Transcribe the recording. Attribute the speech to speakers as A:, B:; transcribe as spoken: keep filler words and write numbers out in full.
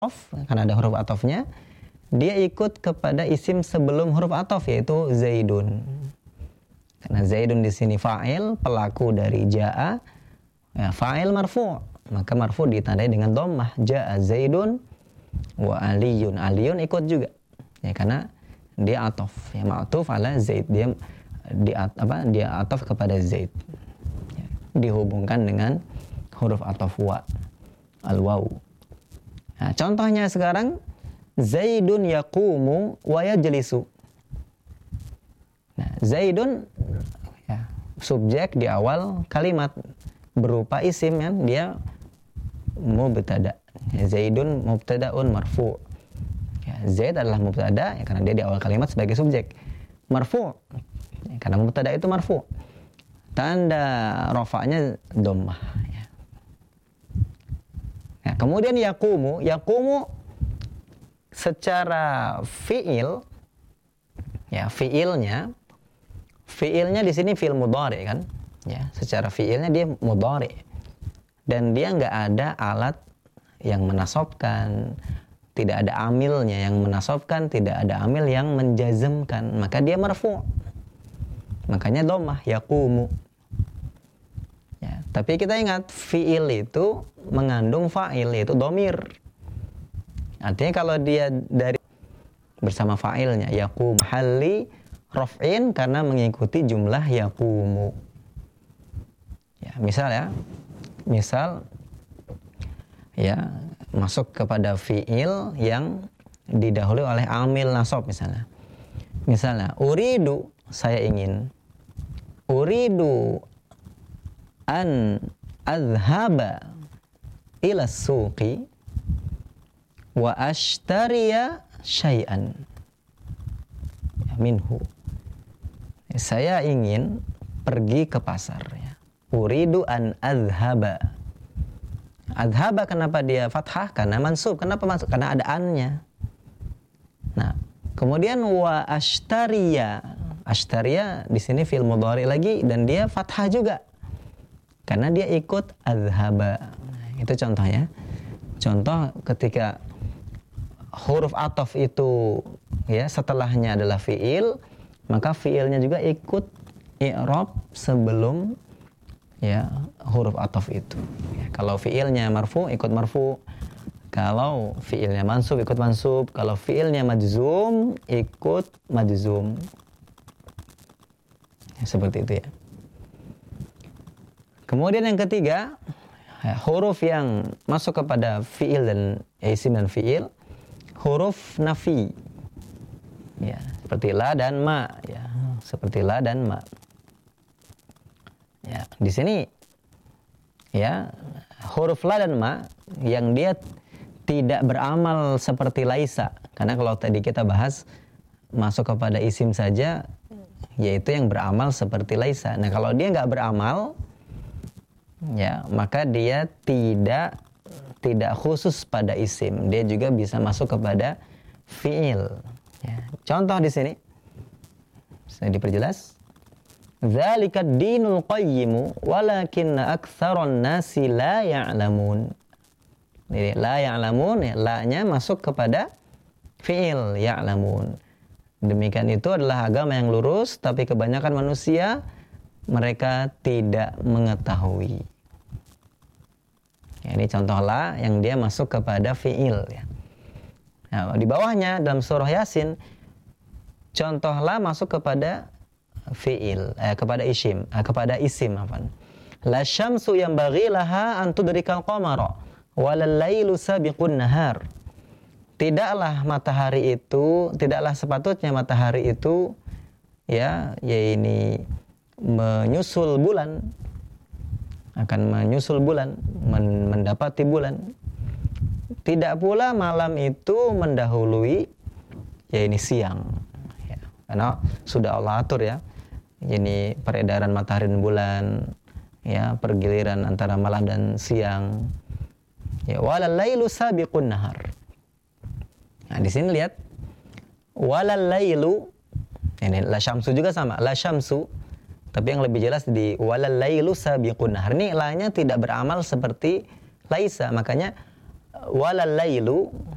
A: Of, karena ada huruf atofnya, dia ikut kepada isim sebelum huruf atof, yaitu Zaidun. Karena Zaidun di sini fa'il, pelaku dari ja'a, ya, fa'il marfu', maka marfu' ditandai dengan dhammah. Ja'a Zaidun wa Aliyun. Aliyun ikut juga, ya, karena dia atof, ya, ma'tuf ala Zaid, dia di apa dia atof kepada Zaid, ya, dihubungkan dengan huruf atof wa, al-waw. Nah, contohnya sekarang Zaidun yaqumu wa yajlisu. Nah, Zaidun, ya, subjek di awal kalimat berupa isim, kan, dia mubtada. Ya, Zaidun mubtadaun marfu'. Ya, Zaid adalah mubtada, ya, karena dia di awal kalimat sebagai subjek. Marfu', ya, karena mubtada itu marfu'. Tanda rafa'nya dhammah. Ya. Nah, kemudian yaqumu, yaqumu secara fiil, ya, fiilnya, fiilnya di sini fiil mudhari, kan, ya, secara fiilnya dia mudhari, dan dia nggak ada alat yang menasobkan, tidak ada amilnya yang menasobkan, tidak ada amil yang menjazmkan, maka dia marfu', makanya dhammah yaqumu. Ya, tapi kita ingat fiil itu mengandung fa'il, yaitu dhamir. Artinya kalau dia dari bersama fa'ilnya, yaqum halli raf'in, karena mengikuti jumlah yaqumu. Ya, misal ya, misal ya masuk kepada fiil yang didahului oleh amil nasab misalnya. Misalnya uridu, saya ingin, uridu an adhaba ila suqi wa ashtariya syai'an minhu. Saya ingin pergi ke pasar, ya. Uridu an adhaba. Adhaba kenapa dia fathah? Karena mansub. Kenapa mansub? Karena ada annya. Nah, kemudian wa ashtariya. Ashtariya di sini fi'il mudhari lagi, dan dia fathah juga, karena dia ikut adhaba. Nah, itu contohnya. Contoh ketika huruf atof itu, ya, setelahnya adalah fiil, maka fiilnya juga ikut i'rab sebelum, ya, huruf atof itu. Ya, kalau fiilnya marfu ikut marfu, kalau fiilnya mansub ikut mansub, kalau fiilnya majzum ikut majzum. Ya, seperti itu, ya. Kemudian yang ketiga, ya, huruf yang masuk kepada fiil dan isim dan fiil, huruf nafi, ya, seperti la dan ma, ya, seperti la dan ma. Ya, di sini, ya, huruf la dan ma yang dia tidak beramal seperti laisa, karena kalau tadi kita bahas masuk kepada isim saja, yaitu yang beramal seperti laisa. Nah, kalau dia nggak beramal, ya, maka dia tidak tidak khusus pada isim, dia juga bisa masuk kepada fiil. Ya. Contoh di sini, saya diperjelas. Dzalika ad-dinul qayyimu walakinna aktsaron nasi la ya'lamun. Jadi la ya'lamun, ya, la-nya masuk kepada fiil ya'lamun. Demikian itu adalah agama yang lurus, tapi kebanyakan manusia mereka tidak mengetahui. Ya, ini contoh la yang dia masuk kepada fiil, ya. Nah, di bawahnya dalam surah Yasin, contoh la masuk kepada fiil, eh, kepada isim, eh, kepada isim apa? La syamsu yanbaghi laha an tudrikal qamara walal lailu sabiqun nahar. Tidaklah matahari itu, tidaklah sepatutnya matahari itu, ya, ya ini menyusul bulan, akan menyusul bulan, men- mendapati bulan. Tidak pula malam itu mendahului, ya, ini siang, ya, karena sudah Allah atur, ya, ini peredaran matahari dan bulan, ya, pergiliran antara malam dan siang. Ya, walal lailu sabiqun nahar. Nah, di sini lihat walal lailu, ini la syamsu juga sama, la syamsu, tapi yang lebih jelas di walal lailu sabiqun nahar. Ini la-nya tidak beramal seperti laisa, makanya walal lailu,